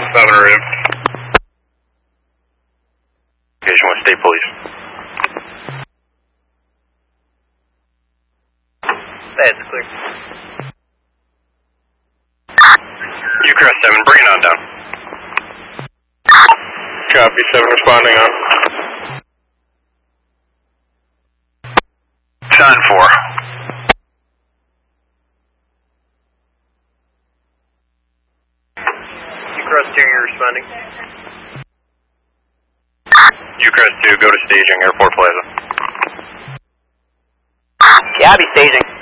7 Rib. Location with State Police. That's clear. Ucrest 7, bring it on down. Copy, 7 responding on. Sign 4. Ucrest 2, you're responding. Ucrest 2, go to staging, Airport Plaza. Copy, staging.